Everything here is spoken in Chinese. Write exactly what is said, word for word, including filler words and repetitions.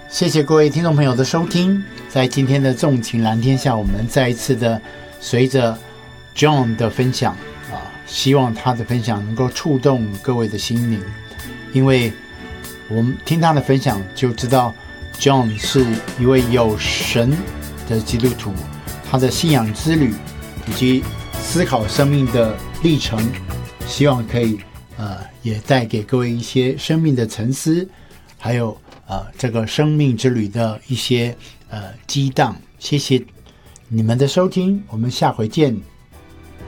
谢谢各位听众朋友的收听。在今天的纵情蓝天下，我们再一次的随着 John 的分享啊，希望他的分享能够触动各位的心灵，因为我们听他的分享就知道 John 是一位有神的基督徒，他的信仰之旅以及思考生命的历程，希望可以呃也带给各位一些生命的沉思，还有呃这个生命之旅的一些呃激荡。谢谢你们的收听，我们下回见。